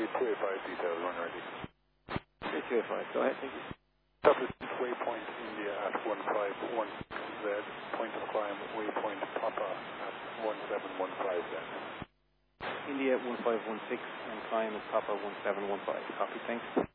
Charlie 285 details, run ready. 285, go ahead, thank you. Establish waypoint India at 151Z, point of climb waypoint Papa at 1715Z. India 1516 and climb is Papa 1715. Copy, thanks.